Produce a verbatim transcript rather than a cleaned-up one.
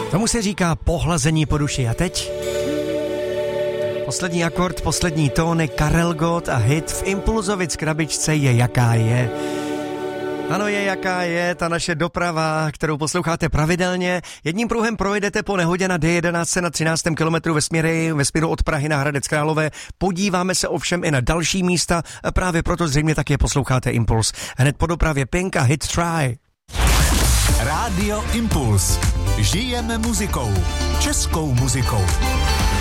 Tomu se říká pohlazení po duši. A teď? Poslední akord, poslední tóny, Karel Gott a hit v Impulzovic krabičce je jaká je. Ano, je jaká je ta naše doprava, kterou posloucháte pravidelně. Jedním pruhem projedete po nehodě na D jedenáct na třináctém kilometru ve směru, ve směru od Prahy na Hradec Králové. Podíváme se ovšem i na další místa, a právě proto zřejmě také posloucháte Impuls. Hned po dopravě Pink a hit Try. Rádio Impuls. Žijeme muzikou. Českou muzikou.